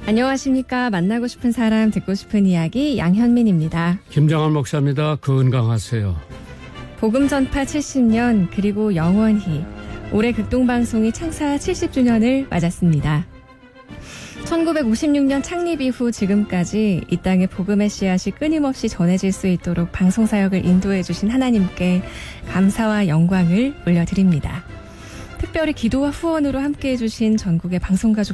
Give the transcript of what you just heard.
안녕하십니까. 만나고 싶은 사람, 듣고 싶은 이야기 양현민입니다. 김정한 목사입니다. 건강하세요. 복음 전파 70년 그리고 영원히 올해 극동방송이 창사 70주년을 맞았습니다. 1956년 창립 이후 지금까지 이 땅에 복음의 씨앗이 끊임없이 전해질 수 있도록 방송사역을 인도해 주신 하나님께 감사와 영광을 올려드립니다. 특별히 기도와 후원으로 함께해 주신 전국의 방송가족